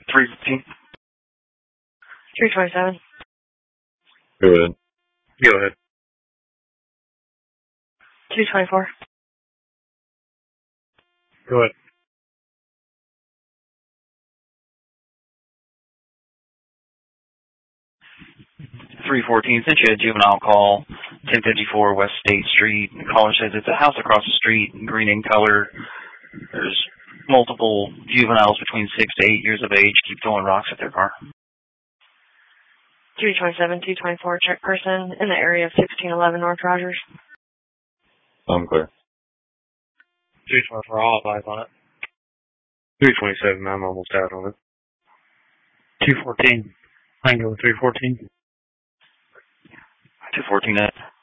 315. 327. Go ahead. Go ahead. 224. Go ahead. 314, since you had a juvenile call, 1054 West State Street. The caller says it's a house across the street, green in color. There's multiple juveniles between 6 to 8 years of age keep throwing rocks at their car. 227, 224, check person in the area of 1611 North Rogers. I'm clear. 324, all eyes on it. 327, I'm almost out on it. 214, I can go with 314. 214 that.